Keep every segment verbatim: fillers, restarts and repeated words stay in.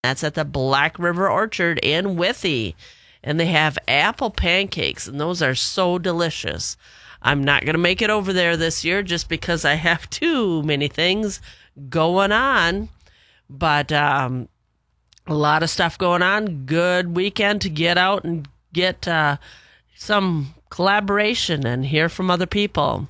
That's at the Black River Orchard in Withee. And they have apple pancakes, and those are so delicious. I'm not going to make it over there this year just because I have too many things going on. But um, a lot of stuff going on. Good weekend to get out and get uh, some collaboration and hear from other people.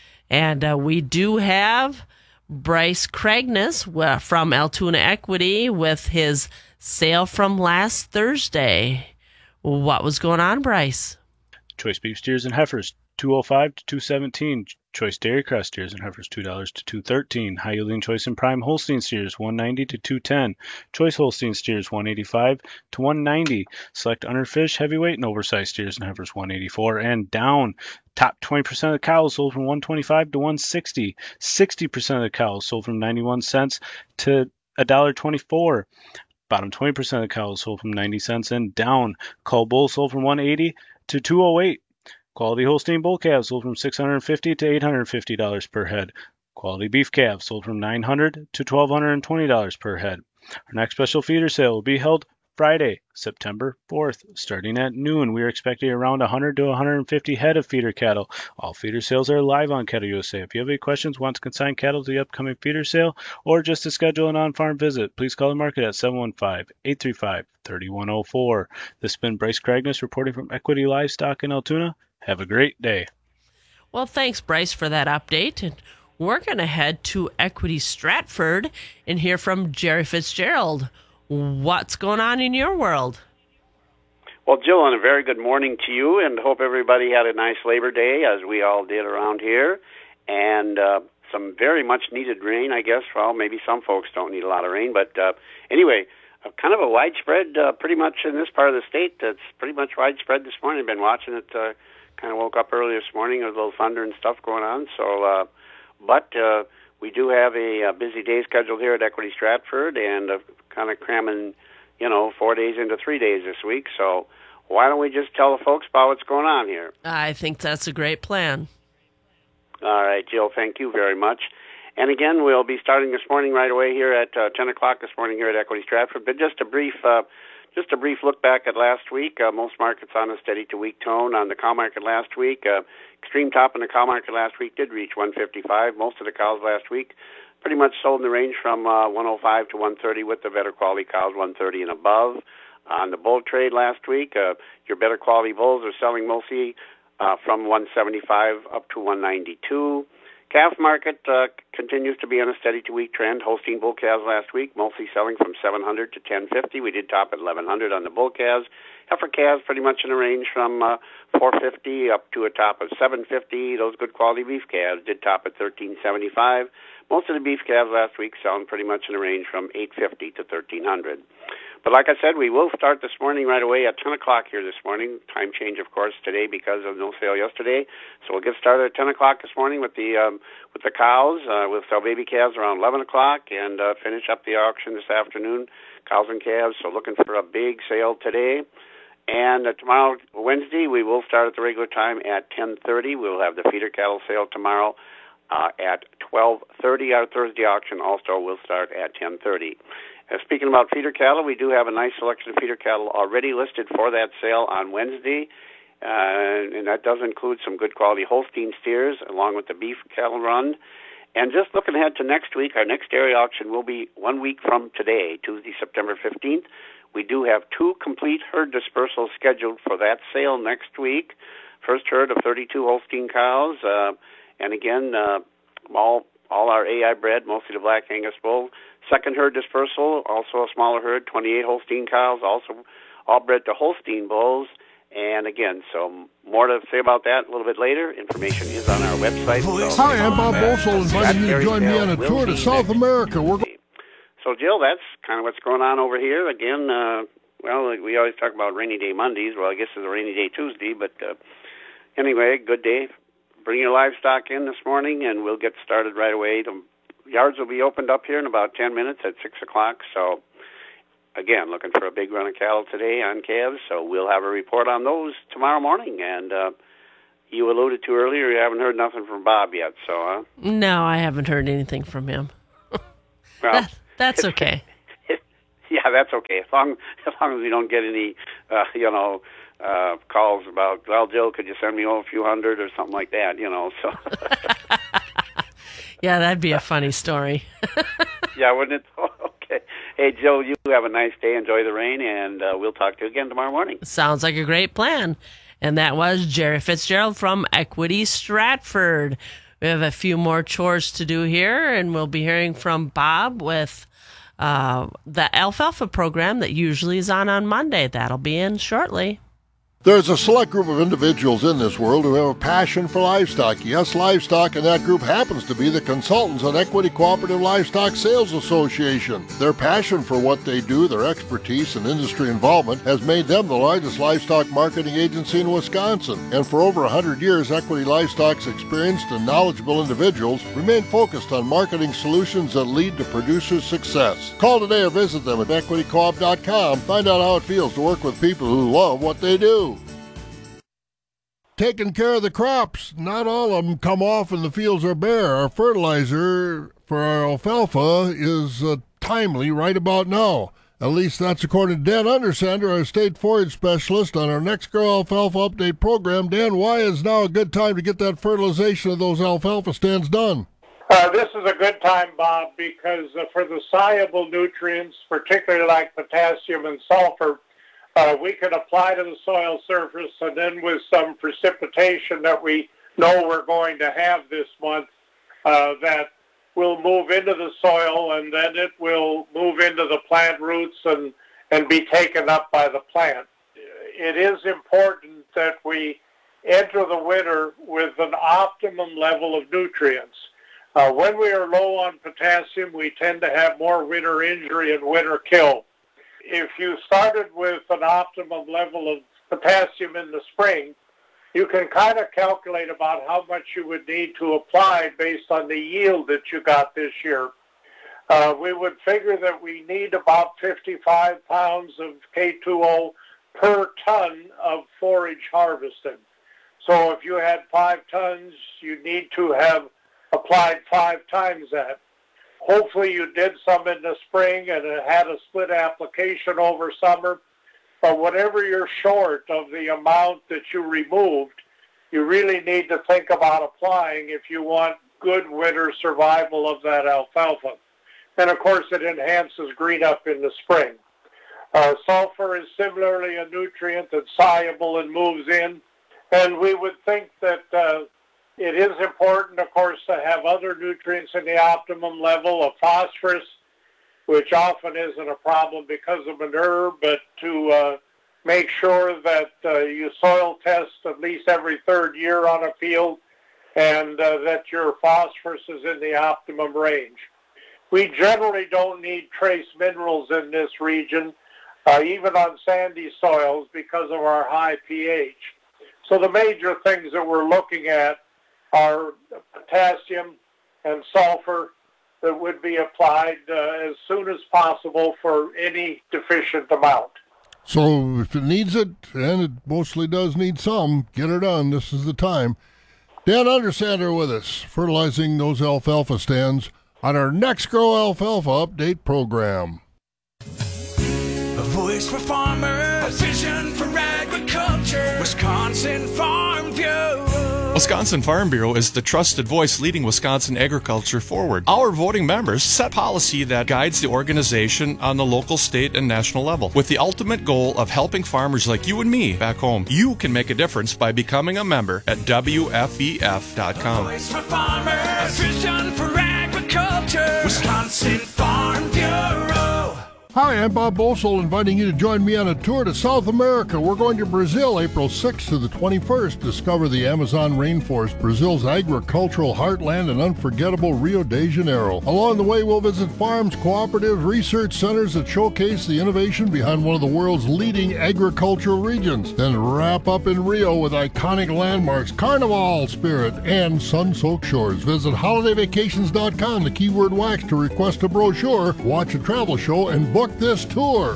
And uh, we do have Bryce Cragness from Altoona Equity with his sale from last Thursday. What was going on, Bryce? Choice beef steers and heifers, two oh five to two seventeen. Choice dairy cross steers and heifers, two dollars to two thirteen. High yielding choice and prime Holstein steers, one ninety to two ten. Choice Holstein steers, one eighty-five to one ninety. Select underfish, heavyweight, and oversized steers and heifers, one eighty-four and down. Top twenty percent of the cows sold from one twenty-five to one sixty. sixty percent of the cows sold from ninety-one cents to one twenty-four. Bottom twenty percent of the cows sold from ninety cents and down. Cull bull sold from one eighty to two oh eight. Quality Holstein bull calves sold from six hundred fifty dollars to eight hundred fifty dollars per head. Quality beef calves sold from nine hundred dollars to one thousand two hundred twenty dollars per head. Our next special feeder sale will be held Friday, September fourth, starting at noon. We are expecting around one hundred to one hundred fifty head of feeder cattle. All feeder sales are live on Cattle U S A. If you have any questions, want to consign cattle to the upcoming feeder sale, or just to schedule an on-farm visit, please call the market at seven one five, eight three five, three one zero four. This has been Bryce Cragness reporting from Equity Livestock in Altoona. Have a great day. Well, thanks, Bryce, for that update. And we're going to head to Equity Stratford and hear from Jerry Fitzgerald. What's going on in your world? Well, Jill, and a very good morning to you, and hope everybody had a nice Labor Day, as we all did around here, and uh, some very much needed rain, I guess. Well, maybe some folks don't need a lot of rain, but uh, anyway, uh, kind of a widespread, uh, pretty much in this part of the state, that's pretty much widespread this morning. I've been watching it, uh, kind of woke up early this morning, there's a little thunder and stuff going on, so, uh, but uh, we do have a, a busy day scheduled here at Equity Stratford, and uh, kind of cramming, you know, four days into three days this week. So why don't we just tell the folks about what's going on here? I think that's a great plan. All right, Jill, thank you very much. And again, we'll be starting this morning right away here at uh, ten o'clock this morning here at Equity Stratford. But just a brief uh, just a brief look back at last week. Uh, most markets on a steady to weak tone. On the cow market last week, uh, extreme top in the cow market last week did reach one fifty-five. Most of the cows last week pretty much sold in the range from uh, one oh five to one thirty, with the better quality cows one thirty and above. On the bull trade last week, uh, your better quality bulls are selling mostly uh, from one seventy-five up to one ninety-two. Calf market uh, continues to be on a steady to weak trend. Holstein bull calves last week mostly selling from seven hundred to ten fifty. We did top at eleven hundred on the bull calves. Heifer calves pretty much in a range from uh, four fifty up to a top of seven fifty. Those good quality beef calves did top at thirteen seventy-five. Most of the beef calves last week selling pretty much in a range from eight fifty to thirteen hundred. But like I said, we will start this morning right away at ten o'clock here this morning. Time change, of course, today because of no sale yesterday. So we'll get started at ten o'clock this morning with the um, with the cows. Uh, we'll sell baby calves around eleven o'clock and uh, finish up the auction this afternoon, cows and calves. So looking for a big sale today. And uh, tomorrow, Wednesday, we will start at the regular time at ten thirty. We'll have the feeder cattle sale tomorrow uh, at twelve thirty. Our Thursday auction also will start at ten thirty. Uh, speaking about feeder cattle, we do have a nice selection of feeder cattle already listed for that sale on Wednesday, uh, and that does include some good quality Holstein steers along with the beef cattle run. And just looking ahead to next week, our next dairy auction will be one week from today, Tuesday, September fifteenth. We do have two complete herd dispersals scheduled for that sale next week. First herd of thirty-two Holstein cows, uh, and again, uh, all all our A I bred, mostly the Black Angus bull. Second herd dispersal, also a smaller herd, twenty-eight Holstein cows, also all bred to Holstein bulls. And again, so more to say about that a little bit later. Information is on our website. So Hi, I'm Bob Bolso, inviting you to join me on a tour to South America. We're So, Jill, that's kind of what's going on over here. Again, uh, well, we always talk about rainy day Mondays. Well, I guess it's a rainy day Tuesday, but uh, anyway, good day. Bring your livestock in this morning, and we'll get started right away. The yards will be opened up here in about ten minutes at six o'clock. So, again, looking for a big run of cattle today on calves. So we'll have a report on those tomorrow morning. And uh, you alluded to earlier, you haven't heard nothing from Bob yet. So, uh, No, I haven't heard anything from him. well, that, that's okay. Yeah, that's okay. As long as long as we don't get any, uh, you know, uh, calls about, well, Joe, could you send me over a few hundred or something like that, you know, so. Yeah, that'd be a funny story. Yeah, wouldn't it? Okay. Hey, Joe, you have a nice day. Enjoy the rain, and uh, we'll talk to you again tomorrow morning. Sounds like a great plan. And that was Jerry Fitzgerald from Equity Stratford. We have a few more chores to do here, and we'll be hearing from Bob with uh, the alfalfa program that usually is on on Monday. That'll be in shortly. There's a select group of individuals in this world who have a passion for livestock. Yes, livestock, and that group happens to be the consultants at Equity Cooperative Livestock Sales Association. Their passion for what they do, their expertise and industry involvement has made them the largest livestock marketing agency in Wisconsin. And for over one hundred years, Equity Livestock's experienced and knowledgeable individuals remain focused on marketing solutions that lead to producers' success. Call today or visit them at equity coop dot com. Find out how it feels to work with people who love what they do. Taking care of the crops. Not all of them come off and the fields are bare. Our fertilizer for our alfalfa is uh, timely right about now. At least that's according to Dan Undersander, our state forage specialist on our Next Grow Alfalfa Update program. Dan, why is now a good time to get that fertilization of those alfalfa stands done? Uh, this is a good time, Bob, because uh, for the soluble nutrients, particularly like potassium and sulfur, Uh, we can apply to the soil surface, and then with some precipitation that we know we're going to have this month, uh, that will move into the soil, and then it will move into the plant roots and, and be taken up by the plant. It is important that we enter the winter with an optimum level of nutrients. Uh, when we are low on potassium, we tend to have more winter injury and winter kill. If you started with an optimum level of potassium in the spring, you can kind of calculate about how much you would need to apply based on the yield that you got this year. Uh, we would figure that we need about fifty-five pounds of K two O per ton of forage harvested. So if you had five tons, you need to have applied five times that. Hopefully you did some in the spring and it had a split application over summer. But whatever you're short of the amount that you removed, you really need to think about applying if you want good winter survival of that alfalfa. And of course it enhances green up in the spring. Uh, sulfur is similarly a nutrient that's soluble and moves in. And we would think that uh, it is important, of course, to have other nutrients in the optimum level of phosphorus, which often isn't a problem because of manure, but to uh, make sure that uh, you soil test at least every third year on a field and uh, that your phosphorus is in the optimum range. We generally don't need trace minerals in this region, uh, even on sandy soils, because of our high pH. So the major things that we're looking at are potassium and sulfur that would be applied uh, as soon as possible for any deficient amount. So if it needs it, and it mostly does need some, get her done. This is the time. Dan Undersander with us, fertilizing those alfalfa stands on our Next Grow Alfalfa Update program. A voice for farmers, a vision for agriculture, Wisconsin Farm Bureau. Wisconsin Farm Bureau is the trusted voice leading Wisconsin agriculture forward. Our voting members set policy that guides the organization on the local, state, and national level with the ultimate goal of helping farmers like you and me back home. You can make a difference by becoming a member at W F E F dot com. A voice for farmers, a vision for agriculture, Wisconsin Farm Bureau. Hi, I'm Bob Bosel, inviting you to join me on a tour to South America. We're going to Brazil April sixth to the twenty-first. Discover the Amazon rainforest, Brazil's agricultural heartland, and unforgettable Rio de Janeiro. Along the way, we'll visit farms, cooperatives, research centers that showcase the innovation behind one of the world's leading agricultural regions. Then wrap up in Rio with iconic landmarks, Carnival spirit, and sun-soaked shores. Visit holiday vacations dot com, the keyword wax, to request a brochure, watch a travel show, and book this tour.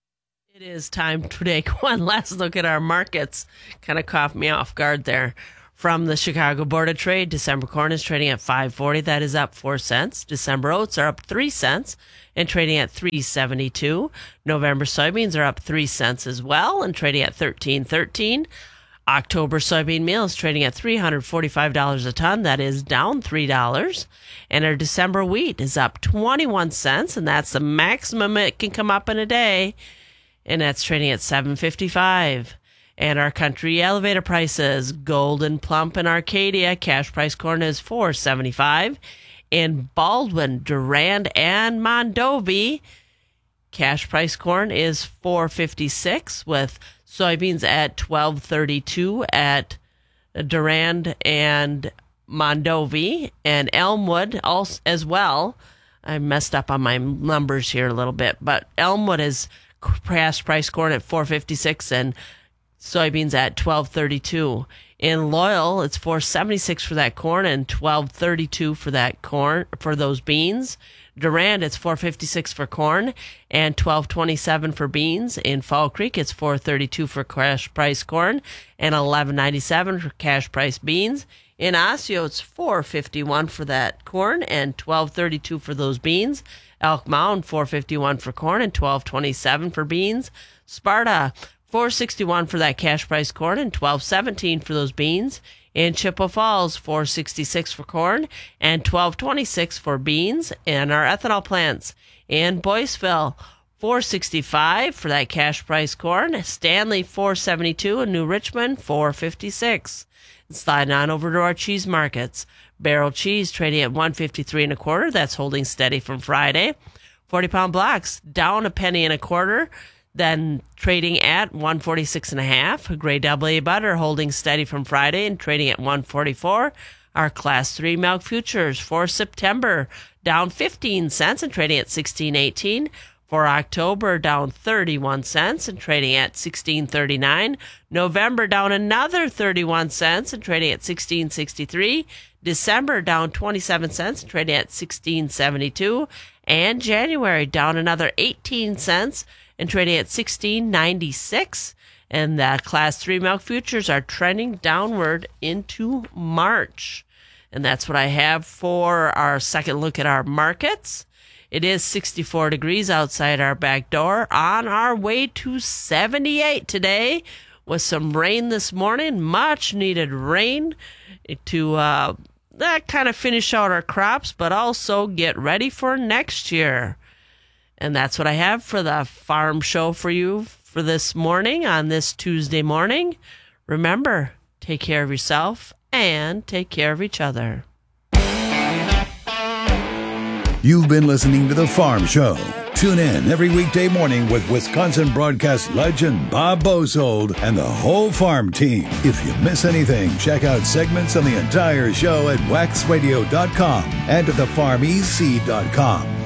It is time to take one last look at our markets. Kind of caught me off guard there. From the Chicago Board of Trade, December corn is trading at five forty. That is up four cents. December oats are up three cents and trading at three seventy-two. November soybeans are up three cents as well and trading at thirteen thirteen. October soybean meal is trading at three hundred forty-five dollars a ton. That is down three dollars. And our December wheat is up twenty-one cents, and that's the maximum it can come up in a day. And that's trading at seven fifty-five. And our country elevator prices, Golden Plump in Arcadia, cash price corn is four seventy-five. In Baldwin, Durand, and Mondovi, cash price corn is four fifty-six, with soybeans at twelve thirty-two at Durand and Mondovi, and Elmwood also as well. I messed up on my numbers here a little bit, but Elmwood is cash price corn at four fifty-six and soybeans at twelve thirty-two. In Loyal, it's four seventy-six for that corn and twelve thirty-two for that corn for those beans. Durand, it's four fifty-six for corn and twelve twenty-seven for beans. In Fall Creek, it's four thirty-two for cash price corn and eleven ninety-seven for cash price beans. In Osseo, it's four fifty-one for that corn and twelve thirty-two for those beans. Elk Mound, four fifty-one for corn and twelve twenty-seven for beans. Sparta, four sixty-one for that cash price corn and twelve seventeen for those beans. In Chippewa Falls, four sixty-six for corn and twelve twenty-six for beans. And our ethanol plants in Boyceville, four sixty-five for that cash price corn. Stanley, four seventy-two, and New Richmond, four fifty-six. And sliding on over to our cheese markets. Barrel cheese trading at one fifty-three and a quarter. That's holding steady from Friday. forty pound blocks down a penny and a quarter. Then trading at one forty-six and a half. Gray double A butter holding steady from Friday and trading at one forty-four. Our class three milk futures for September down fifteen cents and trading at sixteen eighteen. For October, down thirty-one cents and trading at sixteen thirty-nine. November, down another thirty-one cents and trading at sixteen sixty-three. December, down twenty-seven cents and trading at sixteen seventy-two. And January, down another eighteen cents and trading at sixteen ninety-six. And the Class three milk futures are trending downward into March. And that's what I have for our second look at our markets. It is sixty-four degrees outside our back door, on our way to seventy-eight today with some rain this morning, much needed rain to uh, that kind of finish out our crops, but also get ready for next year. And that's what I have for the farm show for you for this morning on this Tuesday morning. Remember, take care of yourself and take care of each other. You've been listening to The Farm Show. Tune in every weekday morning with Wisconsin broadcast legend Bob Bosold and the whole farm team. If you miss anything, check out segments on the entire show at wax radio dot com and at the farm e c dot com.